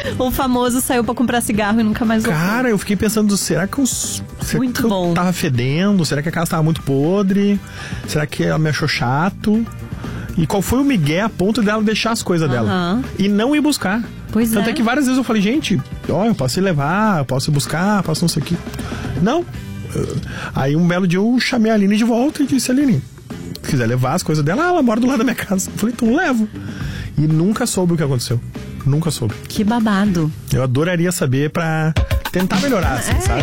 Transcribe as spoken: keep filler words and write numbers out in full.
O famoso saiu pra comprar cigarro e nunca mais voltou. Cara, eu fiquei pensando, será que eu, será Muito que eu bom. tava fedendo? Será que a casa tava muito podre? Será que ela me achou chato? E qual foi o migué a ponto dela deixar as coisas dela? Aham. E não ir buscar. Pois Tanto é. é que várias vezes eu falei, gente, ó, eu posso ir levar, eu posso ir buscar, eu posso não sei o que. Não. Aí um belo dia eu chamei a Aline de volta e disse, Aline, se quiser levar as coisas dela, ah, ela mora do lado da minha casa. Eu falei, então levo. E nunca soube o que aconteceu. Nunca soube. Que babado. Eu adoraria saber pra tentar melhorar, assim, É. sabe?